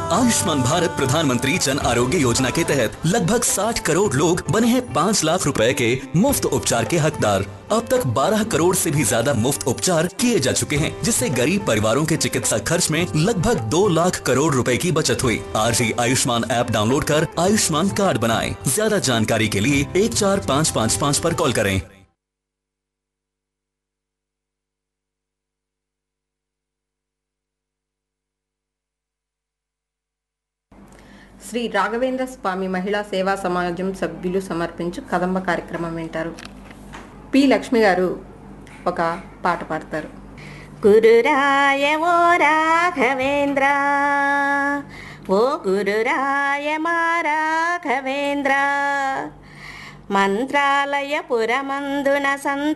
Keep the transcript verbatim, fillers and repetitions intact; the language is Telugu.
आयुष्मान भारत प्रधानमंत्री जन आरोग्य योजना के तहत लगभग साठ करोड़ लोग बने हैं पाँच लाख रुपए के मुफ्त उपचार के हकदार। अब तक बारह करोड़ से भी ज्यादा मुफ्त उपचार किए जा चुके हैं, जिससे गरीब परिवारों के चिकित्सा खर्च में लगभग दो लाख करोड़ रुपए की बचत हुई। आज ही आयुष्मान ऐप डाउनलोड कर आयुष्मान कार्ड बनाएं। ज्यादा जानकारी के लिए एक चार पाँच पाँच पाँच पर कॉल करें। శ్రీ రాఘవేంద్ర స్వామి మహిళా సేవా సమాజం సభ్యులు సమర్పించు కదంబ కార్యక్రమం వింటారు. పి లక్ష్మి గారు ఒక పాట పాడతారు. గురురాయ ఓ రాఘవేంద్ర, ఓ గురురాయ మా రాఘవేంద్ర, మంత్రాలయ పురమందున సంత